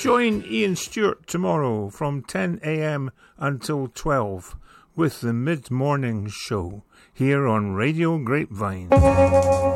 Join Ian Stewart tomorrow from 10 a.m. until 12 with the Mid-Morning Show here on Radio Grapevine.